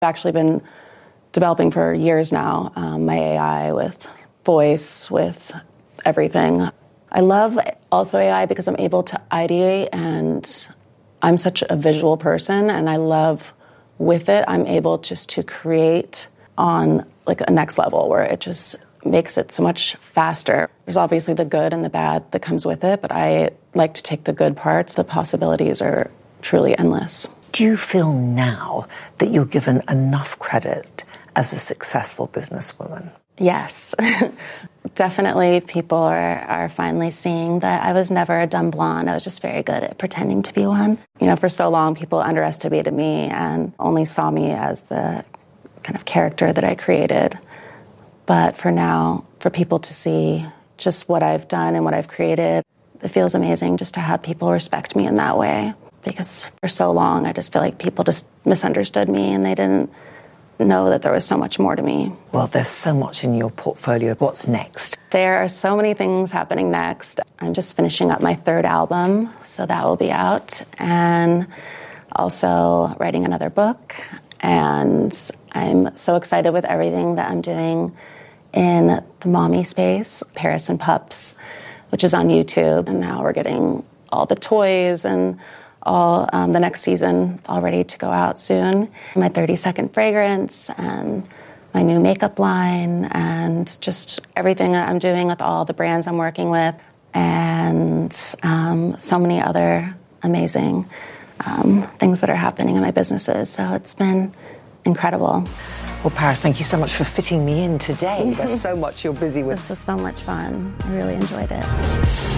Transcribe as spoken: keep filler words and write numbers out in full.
I've actually been developing for years now, um, my A I with voice, with everything. I love also A I because I'm able to ideate, and I'm such a visual person, and I love with it, I'm able just to create on like a next level where it just makes it so much faster. There's obviously the good and the bad that comes with it, but I like to take the good parts. The possibilities are truly endless. Do you feel now that you're given enough credit as a successful businesswoman? Yes. Definitely people are, are finally seeing that I was never a dumb blonde. I was just very good at pretending to be one. You know, for so long, people underestimated me and only saw me as the kind of character that I created. But for now, for people to see just what I've done and what I've created, it feels amazing just to have people respect me in that way. Because for so long, I just feel like people just misunderstood me and they didn't know that there was so much more to me. Well, there's so much in your portfolio. What's next? There are so many things happening next. I'm just finishing up my third album, so that will be out. And also writing another book. And I'm so excited with everything that I'm doing in the mommy space, Paris and Pups, which is on YouTube. And now we're getting all the toys and all um, the next season all ready to go out soon. My thirty second fragrance and my new makeup line and just everything that I'm doing with all the brands I'm working with and um, so many other amazing um, things that are happening in my businesses. So it's been incredible. Well, Paris, thank you so much for fitting me in today. There's so much you're busy with. This was so much fun. I really enjoyed it.